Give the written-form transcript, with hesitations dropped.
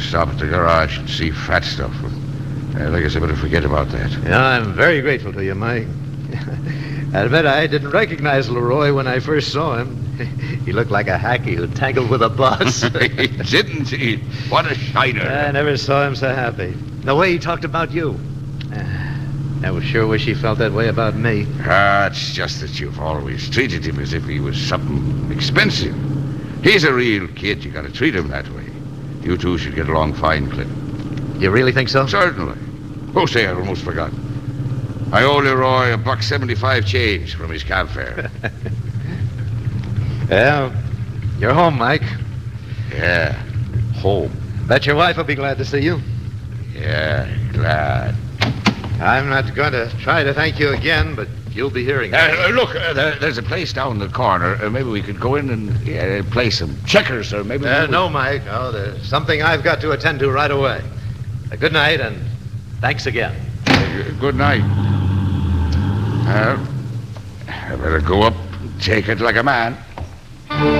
stop at the garage and see fat stuff. I guess I better forget about that. Yeah, I'm very grateful to you, Mike. I admit I didn't recognize Leroy when I first saw him. He looked like a hacky who tangled with a bus. Didn't he? What a shiner. I never saw him so happy. The way he talked about you. I sure wish he felt that way about me. It's just that you've always treated him as if he was something expensive. He's a real kid. You gotta treat him that way. You two should get along fine, Clinton. You really think so? Certainly. Oh, say, I almost forgot. I owe Leroy $1.75 change from his cab fare. Well, you're home, Mike. Yeah, home. Bet your wife will be glad to see you. Yeah, glad. I'm not going to try to thank you again, but you'll be hearing it. Look, there's a place down the corner. Maybe we could go in and play some checkers, or maybe... No, Mike. No, there's something I've got to attend to right away. Good night, and thanks again. Good night. I better go up and take it like a man.